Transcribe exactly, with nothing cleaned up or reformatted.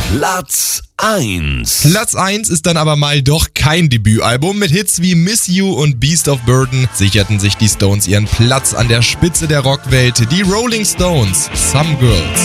Platz eins. Platz eins ist dann aber mal doch kein Debütalbum. Mit Hits wie Miss You und Beast of Burden sicherten sich die Stones ihren Platz an der Spitze der Rockwelt. Die Rolling Stones, Some Girls.